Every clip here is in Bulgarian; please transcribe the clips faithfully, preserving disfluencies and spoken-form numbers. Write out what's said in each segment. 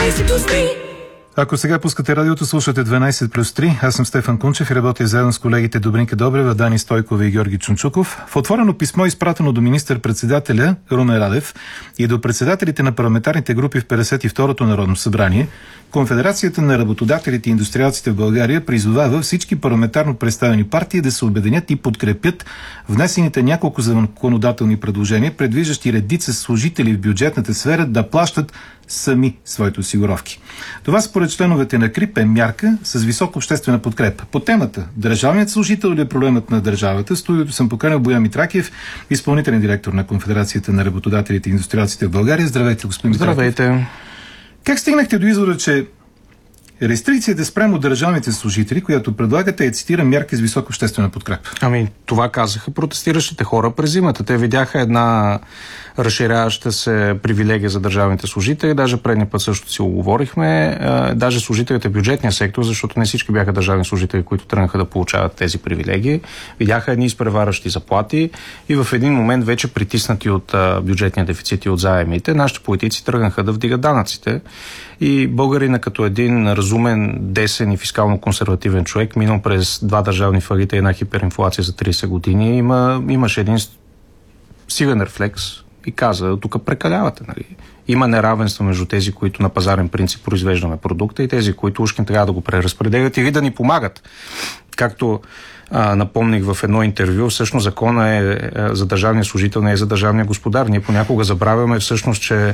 дванайсет плюс три. Ако сега пускате радиото, слушате дванайсет плюс три. Аз съм Стефан Кунчев и работя заедно с колегите Добринка Добрева, Дани Стойкова и Георги Чунчуков. В отворено писмо, изпратено до министър-председателя Румен Радев и до председателите на парламентарните групи в петдесет и второто Народно събрание, Конфедерацията на работодателите и индустриалците в България призовава всички парламентарно представени партии да се обединят и подкрепят внесените няколко законодателни предложения, предвиждащи редица служители в бюджетната сфера да плащат сами своите осигуровки. Това според членовете на КРИП е мярка с висока обществена подкрепа. По темата държавният служител ли е проблемът на държавата, в студиото съм поканил Боян Митракиев, изпълнителен директор на Конфедерацията на работодателите и индустриалците в България. Здравейте, господин Митракиев. Здравейте. Как стигнахте до извода, че рестрикцията спрямо държавните служители, която предлагате, е, цитирам, мярка с висока обществена подкрепа? Ами, това казаха протестиращите хора през зимата. Те видяха една разширяваща се привилегия за държавните служители. Даже предния път също си го говорихме. Даже служителите в бюджетния сектор, защото не всички бяха държавни служители, които тръгнаха да получават тези привилегии. Видяха едни изпреварващи заплати и в един момент вече притиснати от бюджетния дефицит и от заемите, нашите политици тръгнаха да вдигат данъците. И българина като един разумен, десен и фискално консервативен човек, минал през два държавни фалита и една хиперинфлация за трийсет години, има, имаше един силен рефлекс и каза, тук прекалявате. Нали? Има неравенство между тези, които на пазарен принцип произвеждаме продукта и тези, които ушкин трябва да го преразпределят или да ни помагат. Както а, напомних в едно интервю, всъщност закона е, е за държавния служител, не е за държавния господар. Ние понякога забравяме всъщност, че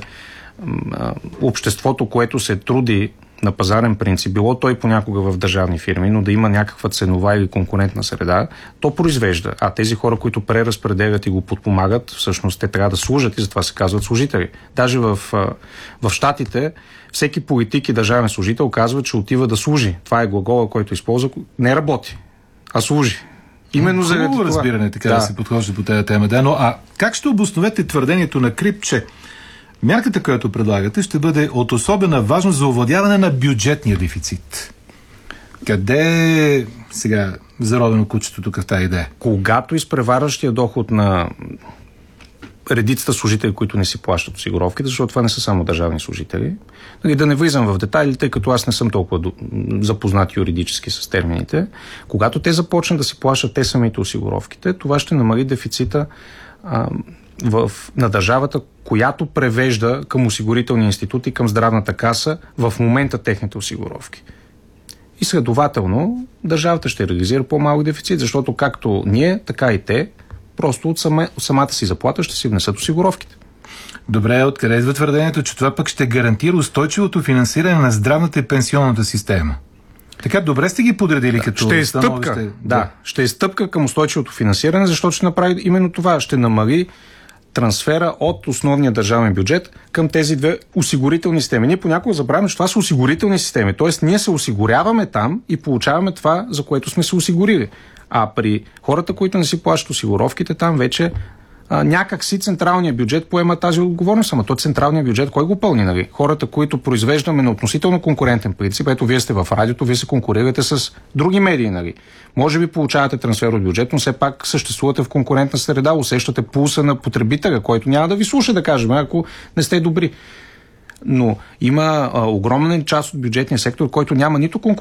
обществото, което се труди на пазарен принцип, било той понякога в държавни фирми, но да има някаква ценова или конкурентна среда, то произвежда. А тези хора, които преразпределят и го подпомагат, всъщност те трябва да служат и затова се казват служители. Даже в, в Щатите всеки политик и държавен служител казва, че отива да служи. Това е глагола, който използва. Не работи, а служи. Именно заради това. Разбиране, така да. да се подхожда по тази тема. Да, но а как ще обосновете твърдението на КРИП, че мярката, която предлагате, ще бъде от особена важност за овладяване на бюджетния дефицит? Къде е сега заровено кучето тук в тази идея? Когато изпреварващия доход на редицата служители, които не си плащат осигуровките, защото това не са само държавни служители, да не влизам в детайли, тъй като аз не съм толкова запознат юридически с термините, когато те започнат да си плащат те самите осигуровките, това ще намали дефицита а, В, на държавата, която превежда към осигурителни институти, към здравната каса в момента техните осигуровки. И следователно, държавата ще реализира по-малък дефицит, защото както ние, така и те, просто от сама, самата си заплата ще си внесат осигуровките. Добре, откъде идва твърдението, че това пък ще гарантира устойчивото финансиране на здравната и пенсионната система? Така, добре сте ги подредили като... Ще е стъпка, да, да, ще е стъпка към устойчивото финансиране, защото ще направи именно това. Ще намали трансфера от основния държавен бюджет към тези две осигурителни системи. Ние понякога забравяме, че това са осигурителни системи. Тоест, ние се осигуряваме там и получаваме това, за което сме се осигурили. А при хората, които не си плащат осигуровките, там вече а, някак си централният бюджет поема тази отговорност. Ама то централният бюджет, кой го пълни? Нали? Хората, които произвеждаме на относително конкурентен принцип, ето вие сте в радиото, вие се конкурирате с други медии. Нали? Може би получавате трансфер от бюджет, но все пак съществувате в конкурентна среда, усещате пулса на потребителя, който няма да ви слуша, да кажем, ако не сте добри. Но има а, огромен част от бюджетния сектор, който няма нито конкурентна